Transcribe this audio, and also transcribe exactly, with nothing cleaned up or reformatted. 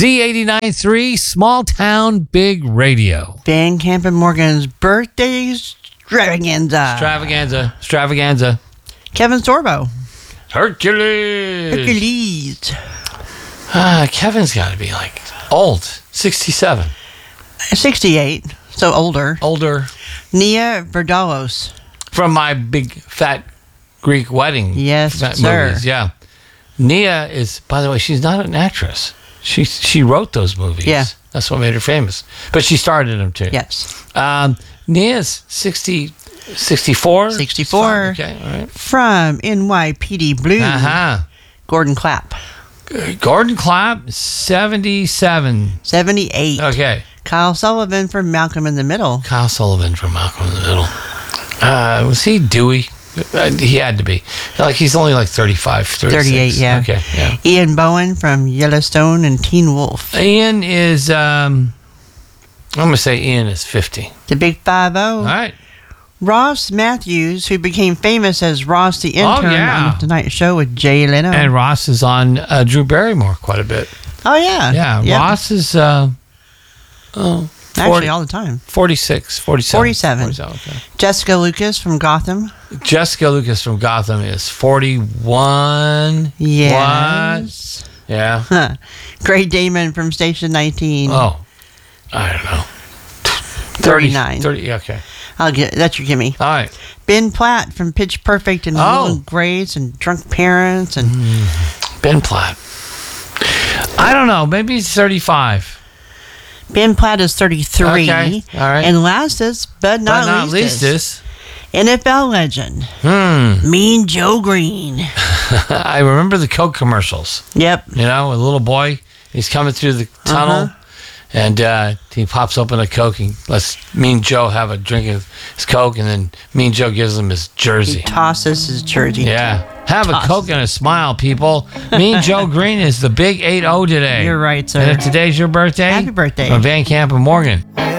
Z eighty-nine point three, Small Town Big Radio. Van Camp and Morgan's birthday extravaganza. Extravaganza. Extravaganza. Kevin Sorbo. Hercules. Hercules. Uh, Kevin's got to be like old. sixty-seven. sixty-eight. So older. Older. Nia Vardalos. From my big fat Greek wedding. Yes, fat sir. Movies, yeah. Nia is, by the way, she's not an actress. She she wrote those movies. Yeah. That's what made her famous. But she starred in them too. Yes. Um, Nia's sixty, sixty-four? sixty-four. Okay, all right. From N Y P D Blue. Uh-huh. Gordon Clapp. Gordon Clapp, seventy-seven. seventy-eight. Okay. Kyle Sullivan from Malcolm in the Middle. Kyle Sullivan from Malcolm in the Middle. Uh, was he Dewey? Uh, he had to be. Like, he's only like thirty-five, thirty-six. thirty-eight, yeah. Okay, yeah. Ian Bowen from Yellowstone and Teen Wolf. Ian is, um, I'm going to say Ian is fifty. The Big Five O. All right. Ross Matthews, who became famous as Ross the Intern Oh, yeah. on The Tonight Show with Jay Leno. And Ross is on uh, Drew Barrymore quite a bit. oh, yeah. Yeah, Ross is, uh, oh, Actually, forty, all the time. forty-six, forty-seven. forty-seven. forty-seven, okay. Jessica Lucas from Gotham. Jessica Lucas from Gotham is forty-one. Yes. What? Yeah. Huh. Gray Damon from Station nineteen. Oh, I don't know. thirty-nine. thirty, okay. I'll get that's your gimme. All right. Ben Platt from Pitch Perfect and Oh. Will and Grace and Drunk Parents and Ben Platt. I don't know. Maybe he's thirty-five. Ben Platt is thirty-three. Okay, all right. And lastest, but not, but not leastest, leastest. N F L legend, Hmm. Mean Joe Green. I remember the Coke commercials. Yep. You know, a little boy, he's coming through the tunnel, Uh-huh. and uh, he pops open a Coke and lets Mean Joe have a drink of his Coke, and then Mean Joe gives him his jersey. He tosses his jersey. Yeah. Have Toss. a Coke and a smile, people. Mean Joe Green is the big eight oh today. You're right, sir. And if today's your birthday, Happy birthday. From Van Camp and Morgan.